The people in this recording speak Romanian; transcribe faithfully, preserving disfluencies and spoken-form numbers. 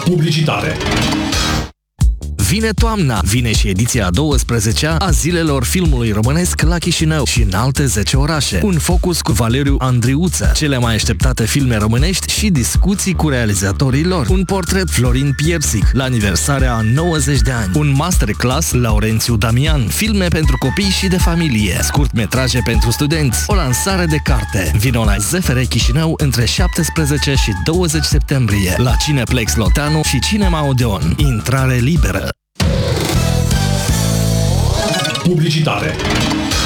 Publicitate. Vine toamna, vine și ediția a douăsprezecea a Zilelor Filmului Românesc la Chișinău și în alte zece orașe. Un focus cu Valeriu Andriuță, cele mai așteptate filme românești și discuții cu realizatorii lor. Un portret Florin Piersic, la aniversarea a nouăzeci de ani. Un masterclass Laurențiu Damian, filme pentru copii și de familie, scurtmetraje pentru studenți, o lansare de carte. Vino la Z F R Chișinău între șaptesprezece și douăzeci septembrie, la Cineplex Loteanu și Cinema Odeon. Intrare liberă. Publicitate.